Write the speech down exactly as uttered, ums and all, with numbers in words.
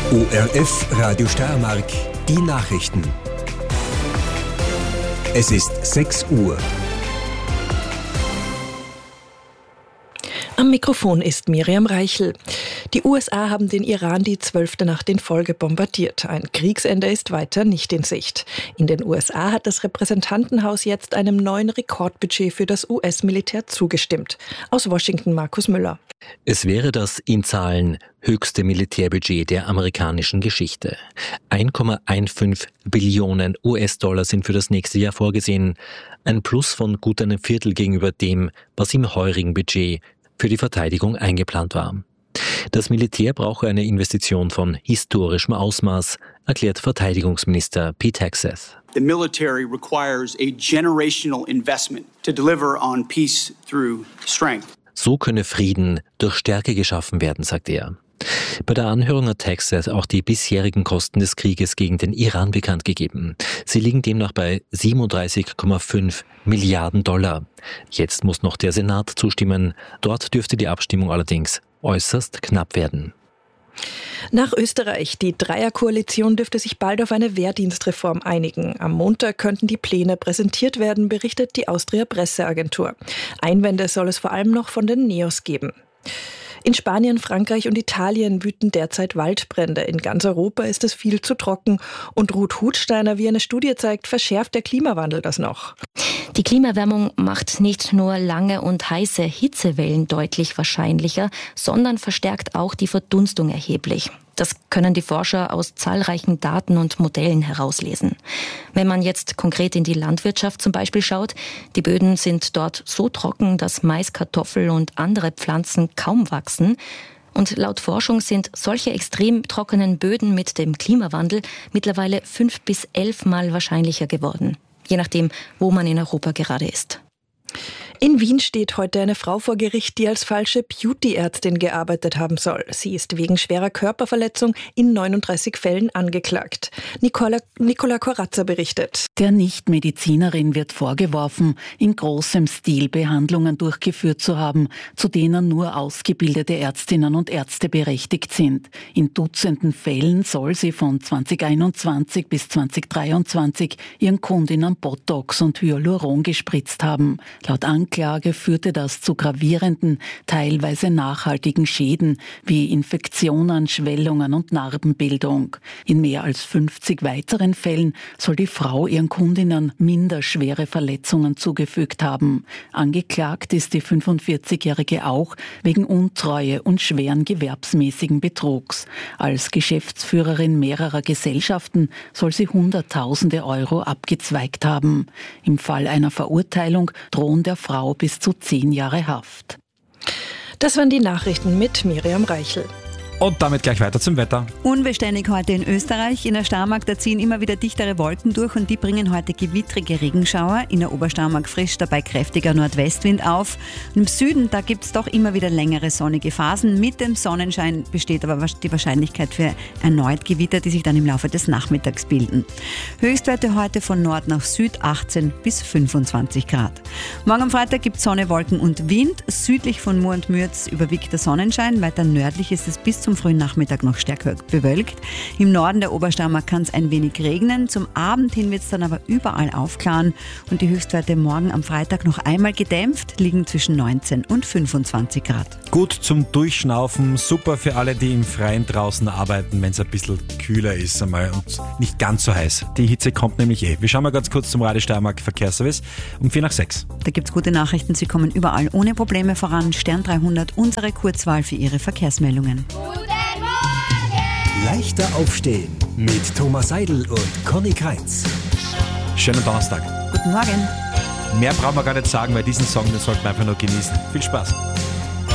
O R F Radio Steiermark, die Nachrichten. Es ist sechs Uhr. Am Mikrofon ist Miriam Reichel. Die U S A haben den Iran die zwölfte Nacht in Folge bombardiert. Ein Kriegsende ist weiter nicht in Sicht. In den U S A hat das Repräsentantenhaus jetzt einem neuen Rekordbudget für das U S-Militär zugestimmt. Aus Washington Markus Müller. Es wäre das in Zahlen höchste Militärbudget der amerikanischen Geschichte. eins Komma fünfzehn Billionen U S-Dollar sind für das nächste Jahr vorgesehen. Ein Plus von gut einem Viertel gegenüber dem, was im heurigen Budget für die Verteidigung eingeplant war. Das Militär brauche eine Investition von historischem Ausmaß, erklärt Verteidigungsminister Pete Hegseth. The military requires a generational investment to deliver on peace through strength. So könne Frieden durch Stärke geschaffen werden, sagt er. Bei der Anhörung hat Hegseth auch die bisherigen Kosten des Krieges gegen den Iran bekannt gegeben. Sie liegen demnach bei siebenunddreißig Komma fünf Milliarden Dollar. Jetzt muss noch der Senat zustimmen. Dort dürfte die Abstimmung allerdings äußerst knapp werden. Nach Österreich. Die Dreierkoalition dürfte sich bald auf eine Wehrdienstreform einigen. Am Montag könnten die Pläne präsentiert werden, berichtet die Austria Presseagentur. Einwände soll es vor allem noch von den Neos geben. In Spanien, Frankreich und Italien wüten derzeit Waldbrände. In ganz Europa ist es viel zu trocken. Und Ruth Hutsteiner, wie eine Studie zeigt, verschärft der Klimawandel das noch. Die Klimaerwärmung macht nicht nur lange und heiße Hitzewellen deutlich wahrscheinlicher, sondern verstärkt auch die Verdunstung erheblich. Das können die Forscher aus zahlreichen Daten und Modellen herauslesen. Wenn man jetzt konkret in die Landwirtschaft zum Beispiel schaut, die Böden sind dort so trocken, dass Mais, Kartoffel und andere Pflanzen kaum wachsen. Und laut Forschung sind solche extrem trockenen Böden mit dem Klimawandel mittlerweile fünf bis elf Mal wahrscheinlicher geworden. Je nachdem, wo man in Europa gerade ist. In Wien steht heute eine Frau vor Gericht, die als falsche Beauty-Ärztin gearbeitet haben soll. Sie ist wegen schwerer Körperverletzung in neununddreißig Fällen angeklagt. Nicola, Nicola Corazza berichtet. Der Nichtmedizinerin wird vorgeworfen, in großem Stil Behandlungen durchgeführt zu haben, zu denen nur ausgebildete Ärztinnen und Ärzte berechtigt sind. In Dutzenden Fällen soll sie von zweitausendeinundzwanzig bis zweitausenddreiundzwanzig ihren Kundinnen Botox und Hyaluron gespritzt haben. Laut Anklage führte das zu gravierenden, teilweise nachhaltigen Schäden wie Infektionen, Schwellungen und Narbenbildung. In mehr als fünfzig weiteren Fällen soll die Frau ihren Kundinnen minder schwere Verletzungen zugefügt haben. Angeklagt ist die fünfundvierzigjährige auch wegen Untreue und schweren gewerbsmäßigen Betrugs. Als Geschäftsführerin mehrerer Gesellschaften soll sie Hunderttausende Euro abgezweigt haben. Im Fall einer Verurteilung drohen der Frau bis zu zehn Jahre Haft. Das waren die Nachrichten mit Miriam Reichel. Und damit gleich weiter zum Wetter. Unbeständig heute in Österreich. In der Steiermark, da ziehen immer wieder dichtere Wolken durch und die bringen heute gewittrige Regenschauer. In der Obersteiermark frisch, dabei kräftiger Nordwestwind auf. Und im Süden, da gibt es doch immer wieder längere sonnige Phasen. Mit dem Sonnenschein besteht aber die Wahrscheinlichkeit für erneut Gewitter, die sich dann im Laufe des Nachmittags bilden. Höchstwerte heute von Nord nach Süd achtzehn bis fünfundzwanzig Grad. Morgen am Freitag gibt es Sonne, Wolken und Wind. Südlich von Mur und Mürz überwiegt der Sonnenschein. Weiter nördlich ist es bis zum frühen Nachmittag noch stärker bewölkt. Im Norden der Obersteiermark kann es ein wenig regnen. Zum Abend hin wird es dann aber überall aufklaren und die Höchstwerte morgen am Freitag noch einmal gedämpft, liegen zwischen neunzehn und fünfundzwanzig Grad. Gut zum Durchschnaufen, super für alle, die im Freien draußen arbeiten, wenn es ein bisschen kühler ist einmal und nicht ganz so heiß. Die Hitze kommt nämlich eh. Wir schauen mal ganz kurz zum Radio Steiermark Verkehrsservice um vier nach sechs. Da gibt es gute Nachrichten, Sie kommen überall ohne Probleme voran. Stern dreihundert, unsere Kurzwahl für Ihre Verkehrsmeldungen. Leichter aufstehen mit Thomas Seidel und Conny Kreitz. Schönen Donnerstag. Guten Morgen. Mehr brauchen wir gar nicht sagen, weil diesen Song, den sollten wir einfach nur genießen. Viel Spaß.